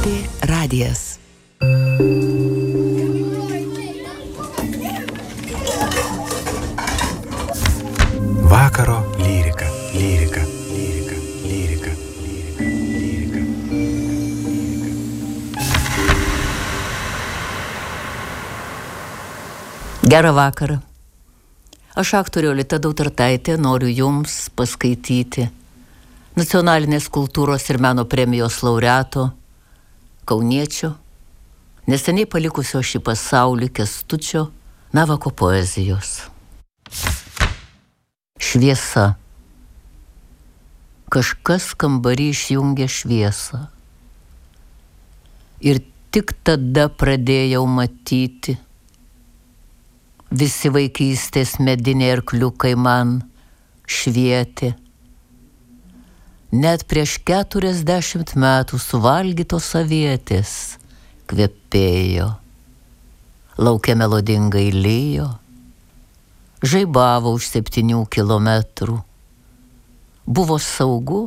LRT radijas. Vakaro lyrika, lyrika, lyrika, lyrika, lyrika, lyrika. Gerą vakarą. Aš aktorė Jolita Dautartaitė noriu jums paskaityti Nacionalinės kultūros ir meno premijos laureato, kauniečio, neseniai palikusio šį pasaulį Kęstučio Navako poezijos. Šviesa. Kažkas kambarį išjungė šviesą. Ir tik tada pradėjau matyti. Visi vaikystės mediniai arkliukai man švietė. Net prieš 40 metų suvalgytos avietės kvepėjo. Lauke melodingai lijo. Žaibavo už 7 kilometrų. Buvo saugu.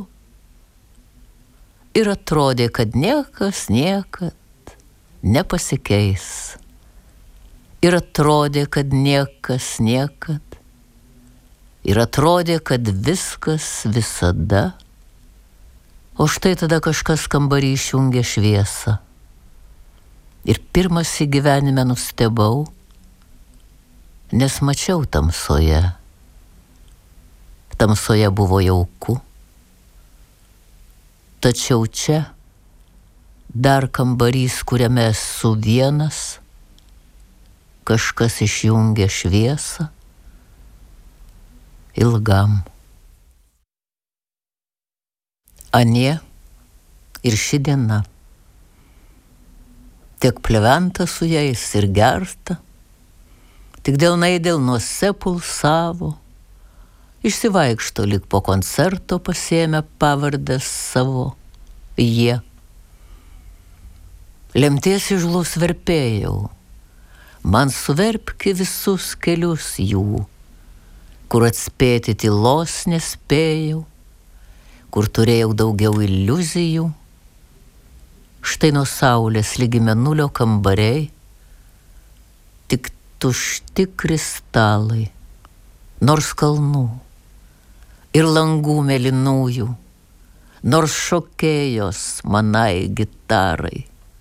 Ir atrodė, kad niekas niekad nepasikeis. Ir atrodė, kad niekas niekad. Ir atrodė, kad viskas visada. O štai tada kažkas kambarį išjungė šviesą. Ir pirmas į gyvenime nustebau, nes mačiau tamsoje. Tamsoje buvo jauku. Tačiau čia dar kambarys, kuriame esu vienas, kažkas išjungė šviesą ilgam. Anie ir ši diena. Tiek pleventa su jais ir gerta, tik delnai delnuose pulsavo, išsivaikšto lyg po koncerto pasiėmę pavardes savo jie. Lemties išlus verpėjau, man suverpki visus kelius jų, kur atspėti tylos nespėjau, kur turėjau daugiau iliuzijų. Štai nuo saulės lygi mėnulio kambariai, tik tušti kristalai, nors kalnų ir langų mėlynųjų, nors šokėjos manai gitarai.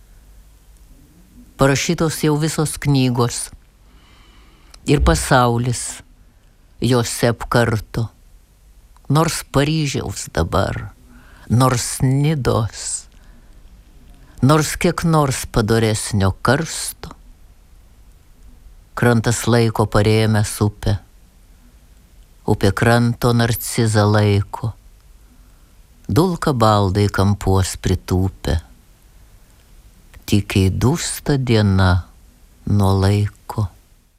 Parašytos jau visos knygos ir pasaulis jose apkarto. Nors Paryžiaus dabar, nors Nidos, nors kiek nors padoresnio karsto, krantas laiko parėmęs upę, upė kranto narcizą laiko, dulka baldai kampuos pritūpę, tykiai dūsta diena nuo laiko.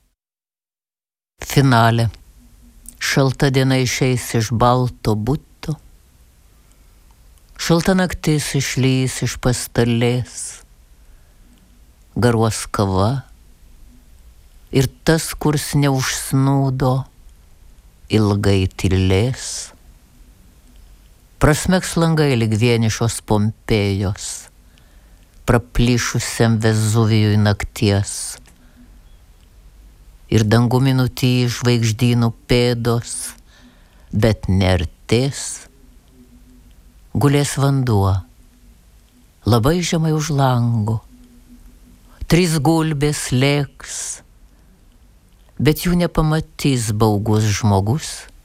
Finale. Šalta diena išeis iš balto buto, šalta naktis išlys iš pastalės, garuos kava ir tas, kurs neužsnūdo, ilgai tylės. Prasmegs langai lyg vienišos Pompėjos, praplyšusiam Vezuvijui nakties. Ir dangumi nutyj žvaigždynų pėdos, bet neartės. Gulės vanduo, labai žemai už lango. 3 gulbės lėks, bet jų nepamatys baugus žmogus.